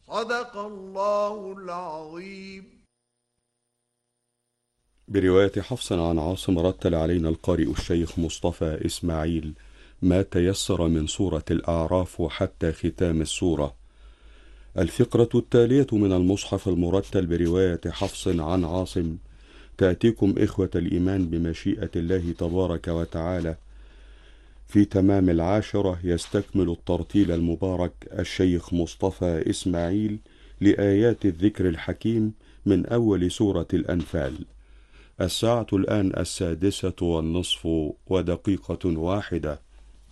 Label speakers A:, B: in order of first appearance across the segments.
A: صدق الله العظيم.
B: برواية حفص عن عاصم رتل علينا القارئ الشيخ مصطفى إسماعيل ما تيسر من سورة الأعراف حتى ختام السورة. الفقرة التالية من المصحف المرتل برواية حفص عن عاصم تأتيكم إخوة الإيمان بمشيئة الله تبارك وتعالى في تمام 10 يستكمل الترتيل المبارك الشيخ مصطفى إسماعيل لآيات الذكر الحكيم من أول سورة الأنفال. الساعة الآن 6:30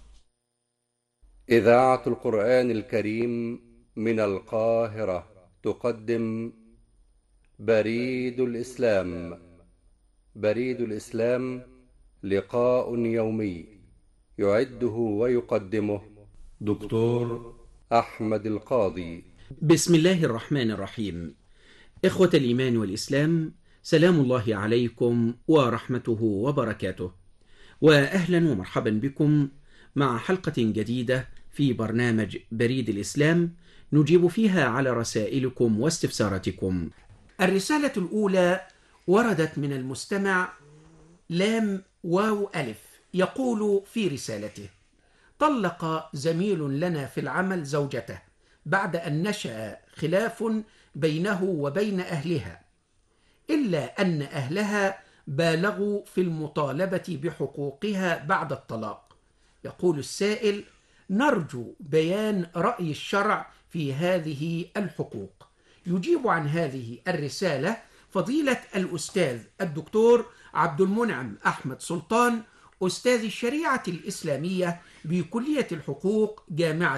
C: إذاعة القرآن الكريم من القاهرة تقدم بريد الإسلام. بريد الإسلام لقاء يومي يعده ويقدمه دكتور أحمد القاضي.
D: بسم الله الرحمن الرحيم. إخوة الإيمان والإسلام، سلام الله عليكم ورحمته وبركاته، وأهلا ومرحبا بكم مع حلقة جديدة في برنامج بريد الإسلام نجيب فيها على رسائلكم واستفساراتكم. الرسالة الأولى وردت من المستمع لام واو ألف، يقول في رسالته: طلق زميل لنا في العمل زوجته بعد أن نشأ خلاف بينه وبين أهلها، إلا أن أهلها بالغوا في المطالبة بحقوقها بعد الطلاق. يقول السائل: نرجو بيان رأي الشرع في هذه الحقوق. يجيب عن هذه الرسالة فضيلة الأستاذ الدكتور عبد المنعم أحمد سلطان، أستاذ الشريعة الإسلامية بكلية الحقوق جامعة